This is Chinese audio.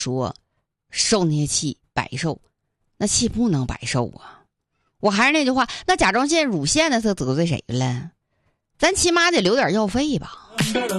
说受那些气白受，那气不能白受啊。我还是那句话，那甲状腺乳腺的他得罪谁了？咱起码得留点药费吧。